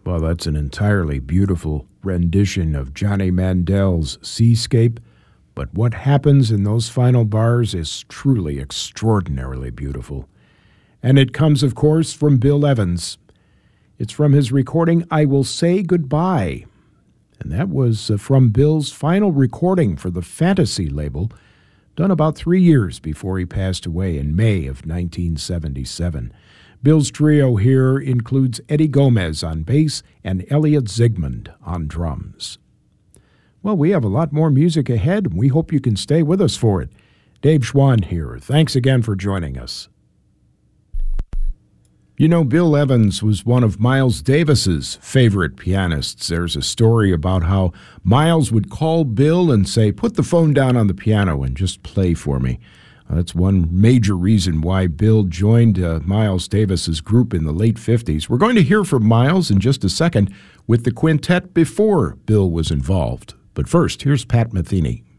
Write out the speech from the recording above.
Well, that's an entirely beautiful rendition of Johnny Mandel's Seascape, but what happens in those final bars is truly extraordinarily beautiful. And it comes, of course, from Bill Evans. It's from his recording, I Will Say Goodbye. And that was from Bill's final recording for the Fantasy label, done about 3 years before he passed away in May of 1977. Bill's trio here includes Eddie Gomez on bass and Elliot Zygmunt on drums. Well, we have a lot more music ahead, and we hope you can stay with us for it. Dave Schwann here. Thanks again for joining us. You know, Bill Evans was one of Miles Davis's favorite pianists. There's a story about how Miles would call Bill and say, put the phone down on the piano and just play for me. That's one major reason why Bill joined Miles Davis's group in the late 50s. We're going to hear from Miles in just a second with the quintet before Bill was involved. But first, here's Pat Metheny.